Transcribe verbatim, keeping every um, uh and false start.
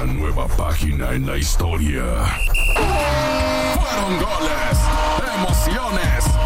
una nueva página en la historia. Fueron goles, emociones